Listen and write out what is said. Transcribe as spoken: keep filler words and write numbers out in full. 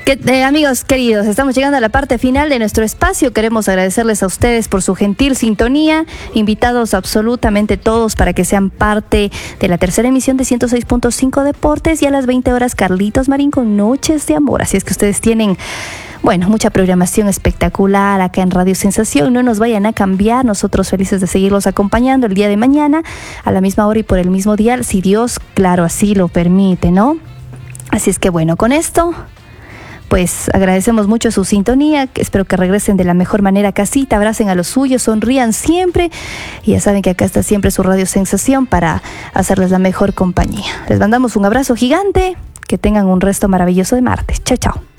Que, eh, amigos queridos, estamos llegando a la parte final de nuestro espacio. Queremos agradecerles a ustedes por su gentil sintonía. Invitados absolutamente todos para que sean parte de la tercera emisión de ciento seis punto cinco Deportes, y a las veinte horas Carlitos Marín con Noches de Amor. Así es que ustedes tienen, bueno, mucha programación espectacular acá en Radio Sensación. No nos vayan a cambiar. Nosotros felices de seguirlos acompañando el día de mañana a la misma hora y por el mismo dial, si Dios, claro, así lo permite, ¿no? Así es que bueno, con esto pues agradecemos mucho su sintonía, que espero que regresen de la mejor manera a casita, abracen a los suyos, sonrían siempre, y ya saben que acá está siempre su Radio Sensación para hacerles la mejor compañía. Les mandamos un abrazo gigante, que tengan un resto maravilloso de martes. Chao, chao.